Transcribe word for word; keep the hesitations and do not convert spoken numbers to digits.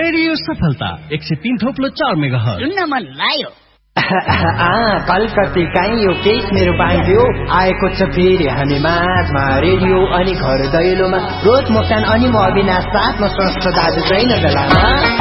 radio सफलता एक सय तीन थोप्लो चार मेगाहर्ज सुन्न मन लायो कलकत्ती काहीँ यो केस मेरो बाँध्यो आएको छ फेरि हामी माझमा रेडियो अनि घर दैलोमा रोज मोक्तान अनि म अविनाश साथमा संस्था दाजु छैन बेलामा